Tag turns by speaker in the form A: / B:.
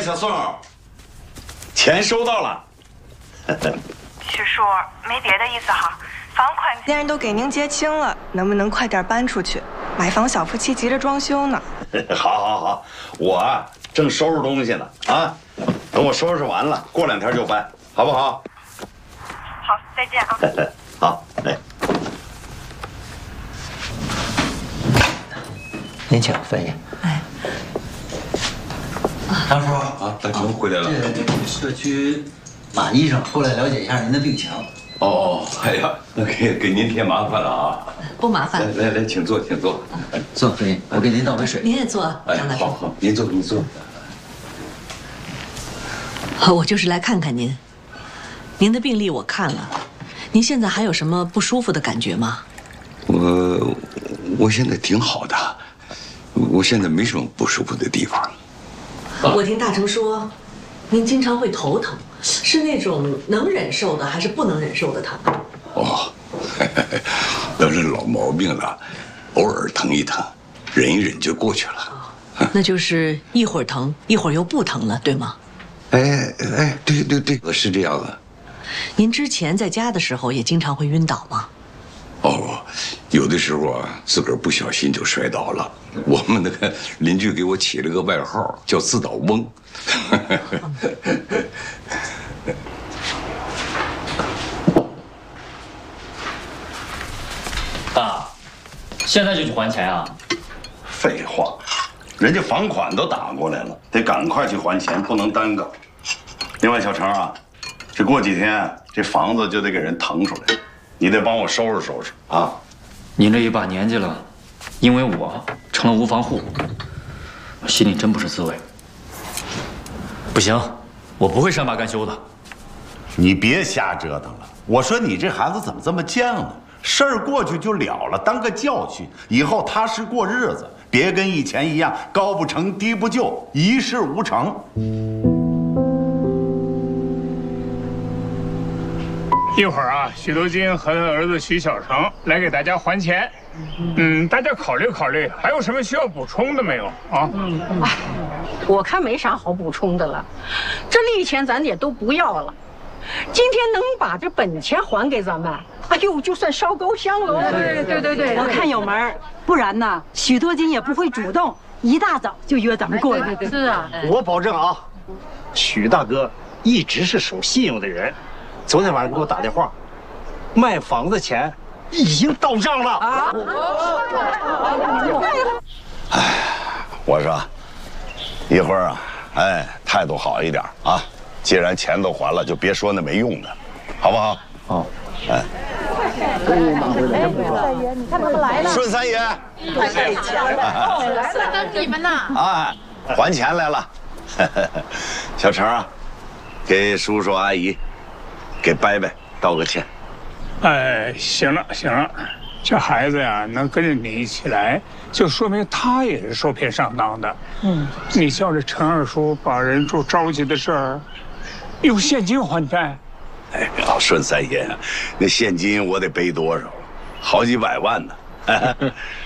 A: 小宋，钱收到了。
B: 许叔，没别的意思哈，房款
C: 既然都给您结清了，能不能快点搬出去？买房小夫妻急着装修呢。
A: 好，我啊正收拾东西呢啊，等我收拾完了，过2天就搬，好不好？
B: 好，再见啊。
A: 好，哎。
D: 您请，范爷。
E: 哎，
D: 张叔
A: 啊，大成回来了。
D: 这社区马医生过来了解一下您的病情。
A: 哦，哎呀，那给您添麻烦了啊！
E: 不麻烦。
A: 来，请坐，请坐。
D: 坐，范爷，我给您倒杯水。
E: 您也坐，张大叔。
A: 好，您坐，您坐。
E: 我就是来看看您。您的病历我看了，您现在还有什么不舒服的感觉吗？
A: 我现在挺好的，我现在没什么不舒服的地方。
E: 我听大成说，您经常会头疼，是那种能忍受的还是不能忍受的疼？
A: 哦，那是老毛病了，偶尔疼一疼，忍一忍就过去了。
E: 那就是一会儿疼，一会儿又不疼了，对吗？
A: 哎，对，是这样的。
E: 您之前在家的时候也经常会晕倒吗？
A: 哦，有的时候啊，自个儿不小心就摔倒了。我们那个邻居给我起了个外号，叫自倒翁。
F: 爸，现在就去还钱啊？
A: 废话，人家房款都打过来了，得赶快去还钱，不能耽搁。另外，小程啊，这过几天这房子就得给人腾出来，你得帮我收拾收拾啊。
F: 您这一把年纪了，因为我成了无房户，我心里真不是滋味。不行，我不会善罢甘休的。
G: 你别瞎折腾了。我说你这孩子怎么这么犟呢？事儿过去就了了，当个教训，以后踏实过日子，别跟以前一样高不成低不就，一事无成。
H: 一会儿啊，许多金和他儿子许小成来给大家还钱。大家考虑考虑，还有什么需要补充的没有啊？
I: 哎，我看没啥好补充的了，这利钱咱也都不要了。今天能把这本钱还给咱们，哎呦，就算烧高香了。对，
J: 我看有门儿，不然呢，许多金也不会主动一大早就约咱们过来。
I: 是啊，
K: 我保证啊，许大哥一直是守信用的人。昨天晚上给我打电话，卖房子钱已经到账了啊！
A: 哎，我说，一会儿啊，态度好一点啊。既然钱都还了，就别说那没用的，好不好？
F: 好。
J: 你看他们来了。
A: 顺三爷，
J: 太给钱了，
I: 是等你们呢。
A: 啊，还钱来了。小程啊，给叔叔阿姨，给伯伯道个歉。
H: 哎，行了，这孩子呀能跟着你一起来，就说明他也是受骗上当的。你叫这陈二叔把人住着急的事儿，用现金还债。
A: 哎，老顺三爷，那现金我得背多少？好几百万呢。